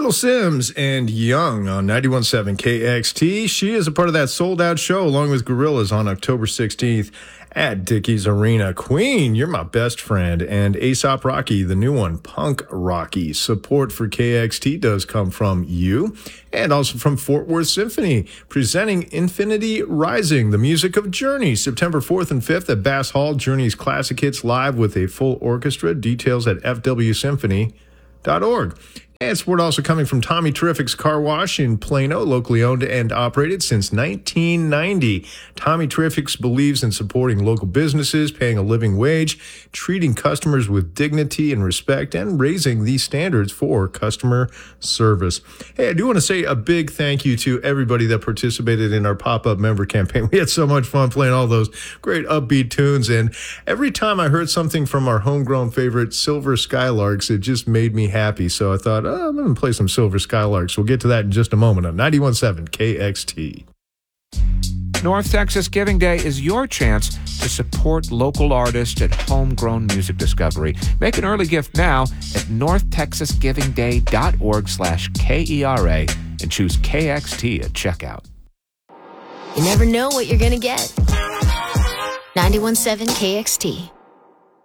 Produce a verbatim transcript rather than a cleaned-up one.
Little Sims and Young on ninety-one point seven K X T. She is a part of that sold-out show along with Gorillaz on October sixteenth at Dickies Arena. Queen, You're My Best Friend, and A$AP Rocky, the new one, Punk Rocky. Support for K X T does come from you and also from Fort Worth Symphony, presenting Infinity Rising, the music of Journey, September fourth and fifth at Bass Hall. Journey's classic hits live with a full orchestra. Details at f w symphony dot org. And support also coming from Tommy Terrific's Car Wash in Plano, locally owned and operated since nineteen ninety. Tommy Terrific's believes in supporting local businesses, paying a living wage, treating customers with dignity and respect, and raising these standards for customer service. Hey, I do want to say a big thank you to everybody that participated in our pop-up member campaign. We had so much fun playing all those great upbeat tunes, and every time I heard something from our homegrown favorite, Silver Skylarks, it just made me happy. So I thought, oh, I'm going to play some Silver Skylarks. We'll get to that in just a moment on ninety-one point seven K X T. North Texas Giving Day is your chance to support local artists at Homegrown Music Discovery. Make an early gift now at north texas giving day dot org slash K E R A and choose K X T at checkout. You never know what you're going to get. ninety-one point seven K X T.